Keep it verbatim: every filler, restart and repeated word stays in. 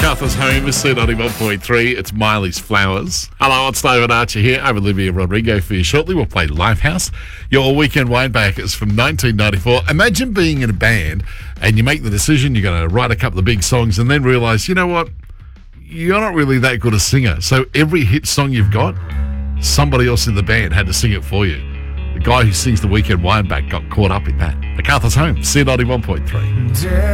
MacArthur's Home is C ninety-one point three. It's Miley's Flowers. Hello, it's David Archer here. Over Olivia Rodrigo for you shortly. We'll play Lifehouse, your weekend winebackers from nineteen ninety-four. Imagine being in a band and you make the decision you're going to write a couple of big songs and then realise, you know what, you're not really that good a singer. So every hit song you've got, somebody else in the band had to sing it for you. The guy who sings the Weekend Wineback got caught up in that. MacArthur's Home, C ninety-one point three.